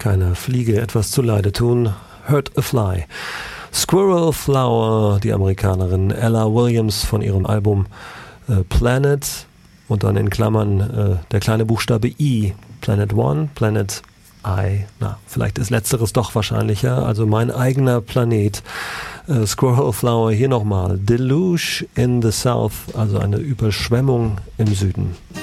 keiner Fliege etwas zuleide tun. Hurt a Fly. Squirrel Flower, die Amerikanerin Ella Williams von ihrem Album Planet und dann in Klammern der kleine Buchstabe I. Planet One, Planet I. Na, vielleicht ist letzteres doch wahrscheinlicher. Also mein eigener Planet. Squirrel Flower hier nochmal. Deluge in the South, also eine Überschwemmung im Süden.